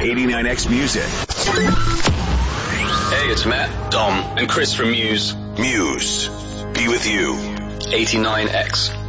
89X Music. Hey, it's Matt, Dom, and Chris from Muse. Muse. Be with you. 89X.